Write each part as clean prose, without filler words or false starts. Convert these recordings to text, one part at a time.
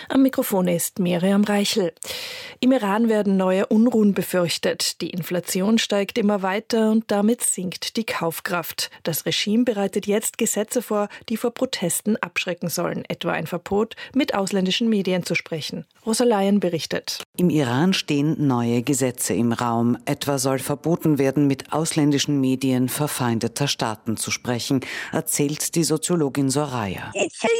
Am Mikrofon ist Miriam Reichel. Im Iran werden neue Unruhen befürchtet. Die Inflation steigt immer weiter und damit sinkt die Kaufkraft. Das Regime bereitet jetzt Gesetze vor, die vor Protesten abschrecken sollen, etwa ein Verbot, mit ausländischen Medien zu sprechen. Rosa Leyen berichtet. Im Iran stehen neue Gesetze im Raum. Etwa soll verboten werden, mit ausländischen Medien verfeindeter Staaten zu sprechen, erzählt die Soziologin Soraya.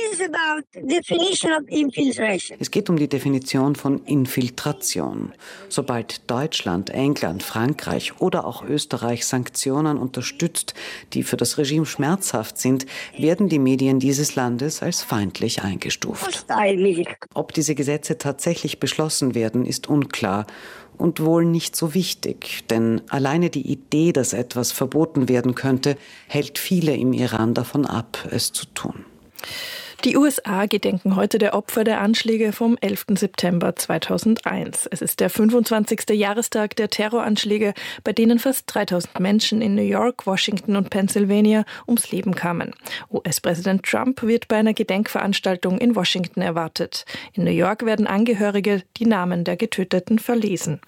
Es geht um die Definition von Infiltration. Sobald Deutschland, England, Frankreich oder auch Österreich Sanktionen unterstützt, die für das Regime schmerzhaft sind, werden die Medien dieses Landes als feindlich eingestuft. Ob diese Gesetze tatsächlich beschlossen werden, ist unklar und wohl nicht so wichtig, denn alleine die Idee, dass etwas verboten werden könnte, hält viele im Iran davon ab, es zu tun. Die USA gedenken heute der Opfer der Anschläge vom 11. September 2001. Es ist der 25. Jahrestag der Terroranschläge, bei denen fast 3000 Menschen in New York, Washington und Pennsylvania ums Leben kamen. US-Präsident Trump wird bei einer Gedenkveranstaltung in Washington erwartet. In New York werden Angehörige die Namen der Getöteten verlesen.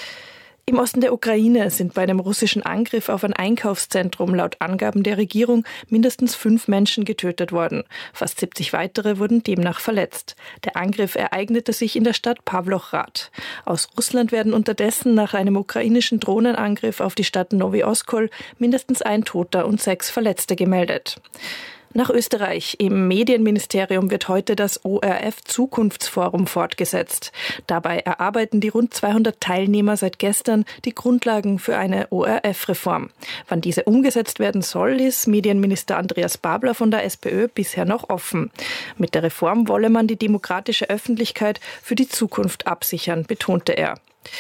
Im Osten der Ukraine sind bei einem russischen Angriff auf ein Einkaufszentrum laut Angaben der Regierung mindestens 5 Menschen getötet worden. Fast 70 weitere wurden demnach verletzt. Der Angriff ereignete sich in der Stadt Pawlochrad. Aus Russland werden unterdessen nach einem ukrainischen Drohnenangriff auf die Stadt Nowy Oskol mindestens 1 Toter und 6 Verletzte gemeldet. Nach Österreich. Im Medienministerium wird heute das ORF-Zukunftsforum fortgesetzt. Dabei erarbeiten die rund 200 Teilnehmer seit gestern die Grundlagen für eine ORF-Reform. Wann diese umgesetzt werden soll, ist Medienminister Andreas Babler von der SPÖ bisher noch offen. Mit der Reform wolle man die demokratische Öffentlichkeit für die Zukunft absichern, betonte er.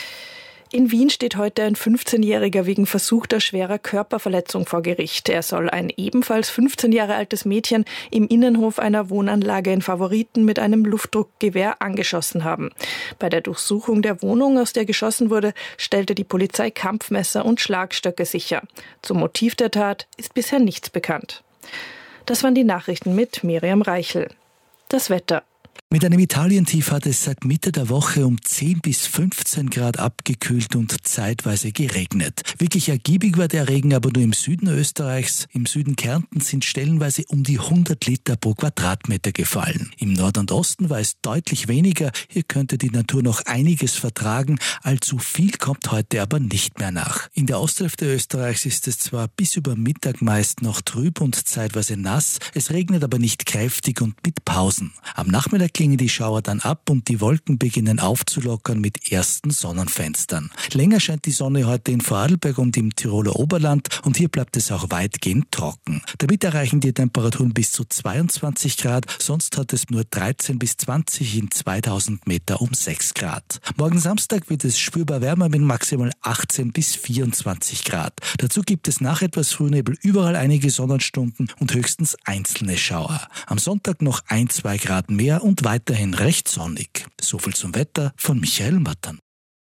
In Wien steht heute ein 15-Jähriger wegen versuchter schwerer Körperverletzung vor Gericht. Er soll ein ebenfalls 15 Jahre altes Mädchen im Innenhof einer Wohnanlage in Favoriten mit einem Luftdruckgewehr angeschossen haben. Bei der Durchsuchung der Wohnung, aus der geschossen wurde, stellte die Polizei Kampfmesser und Schlagstöcke sicher. Zum Motiv der Tat ist bisher nichts bekannt. Das waren die Nachrichten mit Miriam Reichel. Das Wetter. Mit einem Italientief hat es seit Mitte der Woche um 10 bis 15 Grad abgekühlt und zeitweise geregnet. Wirklich ergiebig war der Regen aber nur im Süden Österreichs. Im Süden Kärntens sind stellenweise um die 100 Liter pro Quadratmeter gefallen. Im Norden und Osten war es deutlich weniger. Hier könnte die Natur noch einiges vertragen. Allzu viel kommt heute aber nicht mehr nach. In der Osthälfte Österreichs ist es zwar bis über Mittag meist noch trüb und zeitweise nass. Es regnet aber nicht kräftig und mit Pausen. Am Nachmittag klingen die Schauer dann ab und die Wolken beginnen aufzulockern mit ersten Sonnenfenstern. Länger scheint die Sonne heute in Vorarlberg und im Tiroler Oberland und hier bleibt es auch weitgehend trocken. Damit erreichen die Temperaturen bis zu 22 Grad, sonst hat es nur 13 bis 20 in 2000 Meter um 6 Grad. Morgen Samstag wird es spürbar wärmer mit maximal 18 bis 24 Grad. Dazu gibt es nach etwas Frühnebel überall einige Sonnenstunden und höchstens einzelne Schauer. Am Sonntag noch 1-2 Grad mehr und weiterhin recht sonnig. So viel zum Wetter von Michael Mattern.